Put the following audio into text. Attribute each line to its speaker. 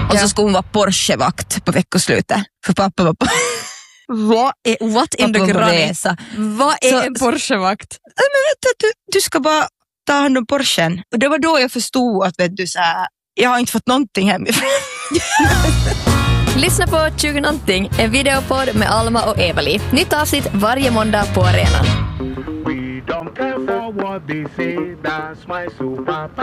Speaker 1: Och så skulle hon vara Porsche-vakt på veckoslutet. För pappa var på...
Speaker 2: What in the granny? Vad är en Porsche-vakt?
Speaker 1: Men vet du ska bara ta hand om Porschen. Och det var då jag förstod att vet du, så här, jag har inte fått någonting hemifrån.
Speaker 2: Lyssna på 20 någonting, en videopodd med Alma och Eva-Li. Nytt avsnitt varje måndag på arenan.